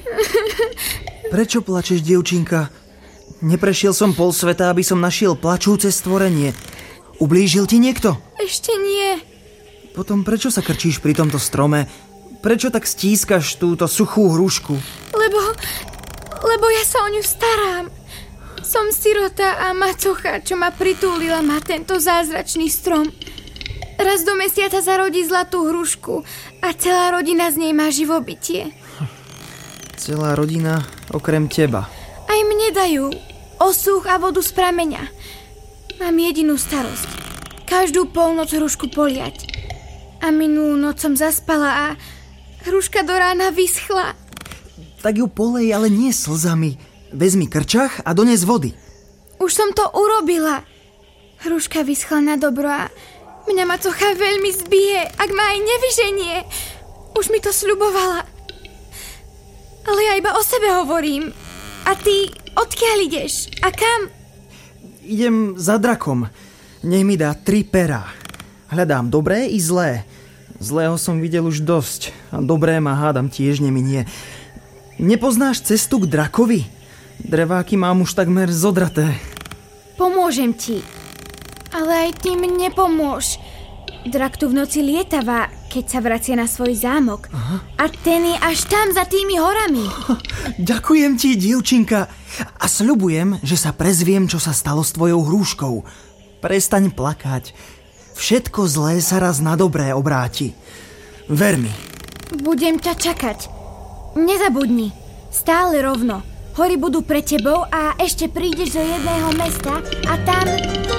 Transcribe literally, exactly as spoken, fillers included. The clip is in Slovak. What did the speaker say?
Prečo plačeš, dievčinka? Neprešiel som pol sveta, aby som našiel plačúce stvorenie. Ublížil ti niekto? Ešte nie. Potom prečo sa krčíš pri tomto strome? Prečo tak stískaš túto suchú hrušku? Lebo... Lebo ja sa o ňu starám. Som sirota a macocha, čo ma pritúlila ma tento zázračný strom. Raz do mesiaca zarodí zlatú hrušku a celá rodina z nej má živobytie. Celá rodina okrem teba. Aj mne dajú osúch a vodu z prameňa. Mám jedinú starosť. Každú polnoc hrušku poliať. A minulú noc som zaspala a hruška do rána vyschla. Tak ju polej, ale nie slzami. Vezmi krčach a dones vody. Už som to urobila. Hruška vyschla na dobro a mňa macocha veľmi zbije, ak ma aj nevyženie. Už mi to sľubovala. Ale ja iba o sebe hovorím. A ty, odkiaľ ideš? A kam? Idem za drakom. Nech mi dá tri perá. Hľadám dobré i zlé. Zlého som videl už dosť. A dobré ma hádam tiež neminie. Nepoznáš cestu k drakovi? Dreváky mám už takmer zodraté. Pomôžem ti. Ale aj ty mi nepomôž. Drak tu v noci lietava, keď sa vracia na svoj zámok. Aha. A ten je až tam za tými horami. Ďakujem ti, dievčinka. A sľubujem, že sa prezviem, čo sa stalo s tvojou hruškou. Prestaň plakať. Všetko zlé sa raz na dobré obráti. Ver mi. Budem ťa čakať. Nezabudni. Stále rovno. Hory budú pre tebou a ešte prídeš do jedného mesta a tam...